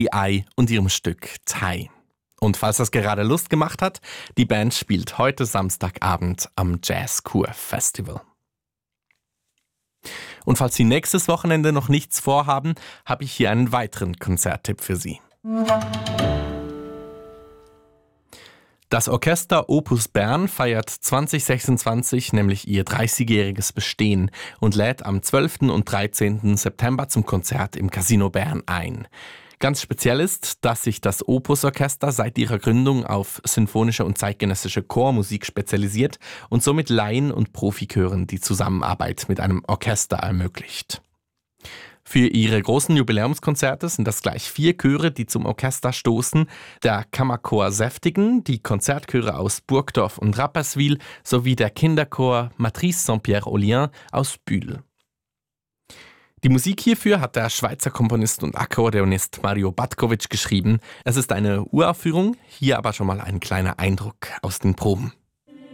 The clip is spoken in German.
AI und ihrem Stück Thai. Und falls das gerade Lust gemacht hat, die Band spielt heute Samstagabend am Jazzkur Festival. Und falls Sie nächstes Wochenende noch nichts vorhaben, habe ich hier einen weiteren Konzerttipp für Sie. Das Orchester Opus Bern feiert 2026 nämlich ihr 30-jähriges Bestehen und lädt am 12. und 13. September zum Konzert im Casino Bern ein. Ganz speziell ist, dass sich das Opus-Orchester seit ihrer Gründung auf sinfonische und zeitgenössische Chormusik spezialisiert und somit Laien- und Profichören die Zusammenarbeit mit einem Orchester ermöglicht. Für ihre großen Jubiläumskonzerte sind das gleich 4 Chöre, die zum Orchester stoßen: der Kammerchor Säftigen, die Konzertchöre aus Burgdorf und Rapperswil sowie der Kinderchor Matrice Saint-Pierre-Aulien aus Bühl. Die Musik hierfür hat der Schweizer Komponist und Akkordeonist Mario Batkovic geschrieben. Es ist eine Uraufführung, hier aber schon mal ein kleiner Eindruck aus den Proben.